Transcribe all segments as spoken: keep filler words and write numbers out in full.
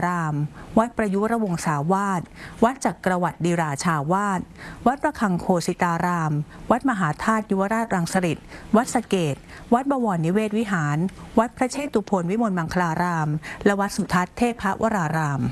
าราม วัดประยุรวงศาวาสวัดจักรวรรดิราชาวาสวัดประคังโคสิตาราม วัดมหาธาตุยุวราชรังสฤษฎ์วัดสะเกษวัดบวรนิเวศวิหารวัดพระเชตุพนวิมลมังคลารามและวัดสุทัศน์เทพวราราม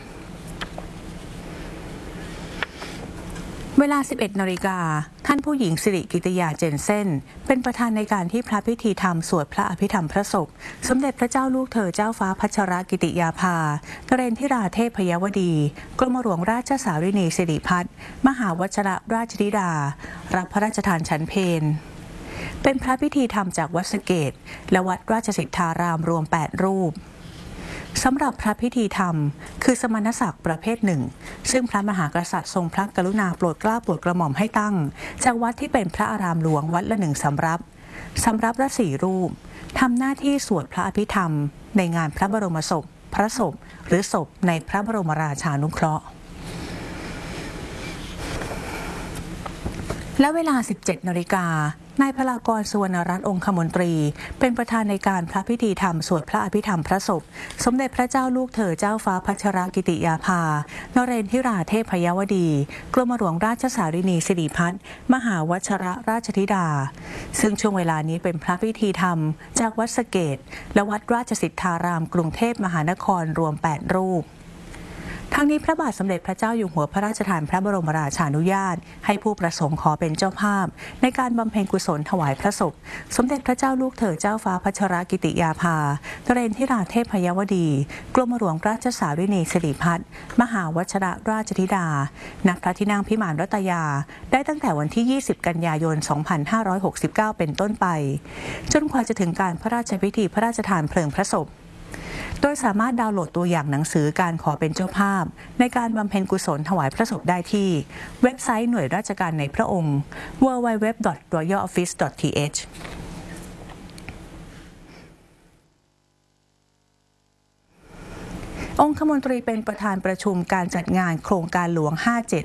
เวลา สิบเอ็ดนาฬิกา ท่านผู้หญิงสิริกิติยาเจนเซ่นเป็นประธานในการที่พระพิธีธรรมสวดพระอภิธรรมพระศพสมเด็จพระเจ้าลูกเธอเจ้าฟ้าพัชรกิติยาภานเรนทิราเทพยวดีกรมหลวงราชสารินีสิริพัฒน์มหาวชรราชธิดารับพระราชทานฉันเพลเป็นพระพิธีธรรมจากวัดสะเกษและวัดราชสิทธารามรวมแปดรูปสำหรับพระพิธีธรรมคือสมณศักดิ์ประเภทหนึ่งซึ่งพระมหากษัตริย์ทรงพระกรุณาโปรดเกล้าโปรดกระหม่อมให้ตั้งจากวัดที่เป็นพระอารามหลวงวัดละหนึ่งสำรับสำรับละสี่รูปทำหน้าที่สวดพระอภิธรรมในงานพระบรมศพพระศพหรือศพในพระบรมราชานุเคราะห์และเวลา สิบเจ็ดนาฬิกานายพลากรสุวรรณรัตน์องคมนตรีเป็นประธานในการพระพิธีธรรมสวดพระอภิธรรมพระศพสมเด็จพระเจ้าลูกเธอเจ้าฟ้าพัชรกิติยาภานเรนทิราเทพยวดีกรมหลวงราชสารินีสิริพัฒน์มหาวชรราชธิดาซึ่งช่วงเวลานี้เป็นพระพิธีธรรมจากวัดสะเกษและวัดราชสิทธารามกรุงเทพมหานครรวมแปดรูปทั้งนี้พระบาทสมเด็จพระเจ้าอยู่หัวพระราชทานพระบรมราชานุญาตให้ผู้ประสงค์ขอเป็นเจ้าภาพในการบำเพ็ญกุศลถวายพระศพสมเด็จพระเจ้าลูกเธอเจ้าฟ้าพัชรกิติยาภานเรนทิราเทพยวดีกรมหลวงราชสารินีสิริพัฒน์มหาวชรราชธิดาณพระที่นั่งพิมานรัตยาได้ตั้งแต่วันที่ ยี่สิบ กันยายน สองพันห้าร้อยหกสิบเก้า เป็นต้นไปจนกว่าจะถึงการพระราชพิธีพระราชทานเพลิงพระศพโดยสามารถดาวน์โหลดตัวอย่างหนังสือการขอเป็นเจ้าภาพในการบำเพ็ญกุศลถวายพระศพได้ที่เว็บไซต์หน่วยราชการในพระองค์ ดับเบิลยู ดับเบิลยู ดับเบิลยู ดอท รอยัล ออฟฟิศ ดอท ที เอช องคมนตรีเป็นประธานประชุมการจัดงานโครงการหลวง ห้าเจ็ด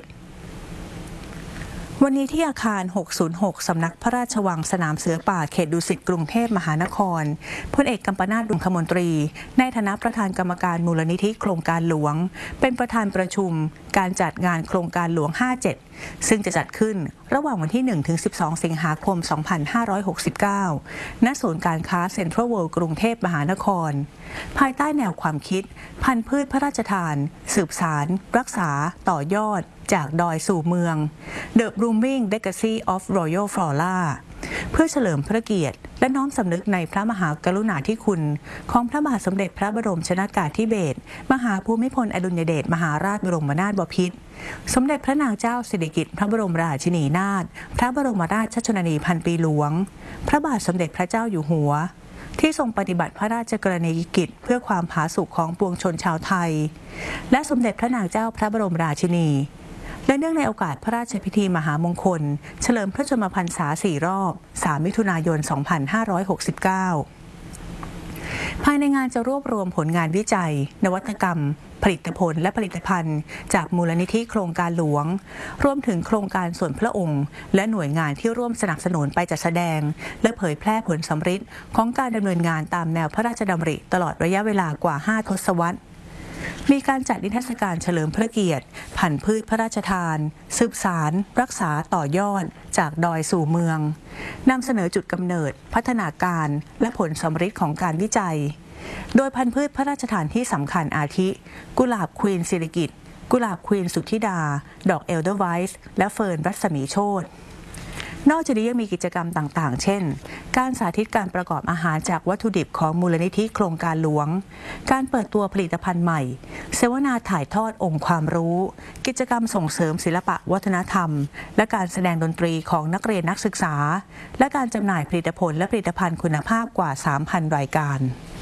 วันนี้ที่อาคาร หกศูนย์หก สำนักพระราชวังสนามเสือป่าเขตดุสิตกรุงเทพมหานครพลเอกกัมปนาท องคมนตรีในฐานะประธานกรรมการมูลนิธิโครงการหลวงเป็นประธานประชุมการจัดงานโครงการหลวง ห้าเจ็ดซึ่งจะจัดขึ้นระหว่างวันที่ หนึ่งถึงสิบสอง สิงหาคม สองพันห้าร้อยหกสิบเก้า ณ ศูนย์การค้าเซ็นทรัลเวิลด์กรุงเทพมหานครภายใต้แนวความคิดพันธุ์พืชพระราชทานสืบสารรักษาต่อยอดจากดอยสู่เมือง The Blooming Legacy of Royal Flora เพื่อเฉลิมพระเกียรติและน้อมสำนึกในพระมหากรุณาธิคุณของพระบาทสมเด็จพระบรมชนกาธิเบศรมหาภูมิพลอดุลยเดชมหาราชบรมนาถบพิตรสมเด็จพระนางเจ้าสิริกิติ์พระบรมราชินีนาถพระบรมราชชนนีพันปีหลวงพระบาทสมเด็จพระเจ้าอยู่หัวที่ทรงปฏิบัติพระราชกรณียกิจเพื่อความผาสุกของปวงชนชาวไทยและสมเด็จพระนางเจ้าพระบรมราชินีและเนื่องในโอกาสพระราชพิธีมหามงคลเฉลิมพระชนมพรรษาสี่รอบสามมิถุนายน สองพันห้าร้อยหกสิบเก้า ภายในงานจะรวบรวมผลงานวิจัยนวัตกรรมผลิตผลและผลิตภัณฑ์จากมูลนิธิโครงการหลวงรวมถึงโครงการส่วนพระองค์และหน่วยงานที่ร่วมสนับสนุนไปจัดแสดงและเผยแพร่ผลสำฤทธิ์ของการดำเนินงานตามแนวพระราชดำริตลอดระยะเวลากว่าห้าทศวรรษมีการจัดนิทรรศการเฉลิมพระเกียรติพันธุ์พืชพระราชทานสืบสารรักษาต่อยอดจากดอยสู่เมืองนำเสนอจุดกำเนิดพัฒนาการและผลสำฤทธิ์ของการวิจัยโดยพันธุ์พืชพระราชทานที่สำคัญอาทิกุหลาบควีนสิริกิติ์กุหลาบควีนสุทธิดาดอกเอลเดอร์ไวส์และเฟิร์นรัศมีโชตินอกจากนี้ยังมีกิจกรรมต่างๆเช่นการสาธิตการประกอบอาหารจากวัตถุดิบของมูลนิธิโครงการหลวงการเปิดตัวผลิตภัณฑ์ใหม่เสวนาถ่ายทอดองค์ความรู้กิจกรรมส่งเสริมศิลปะวัฒนธรรมและการแสดงดนตรีของนักเรียนนักศึกษาและการจำหน่ายผลิตผลและผลิตภัณฑ์คุณภาพกว่า สามพัน รายการ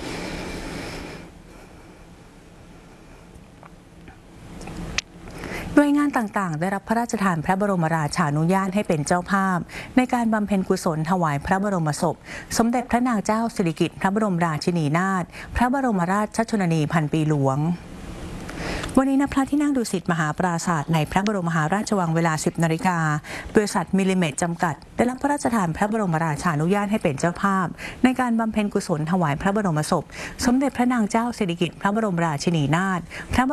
หน่วยงานต่างๆได้รับพระราชทานพระบรมราชานุญาตให้เป็นเจ้าภาพในการบำเพ็ญกุศลถวายพระบรมศพสมเด็จพระนางเจ้าสิริกิติ์พระบรมราชินีนาถพระบรมราชชนนีพันปีหลวงวันนี้ณพระที่นั่งดุสิตมหาปราสาทในพระบรมมหาราชวังเวลา สิบนาฬิกาบริษัทมิลลิเมตรจำกัดได้รับพระราชทานพระบรมราชานุญาตให้เป็นเจ้าภาพในการบำเพ็ญกุศลถวายพระบรมศพสมเด็จพระนางเจ้าสิริกิติ์พระบรมราชินีนาถพระ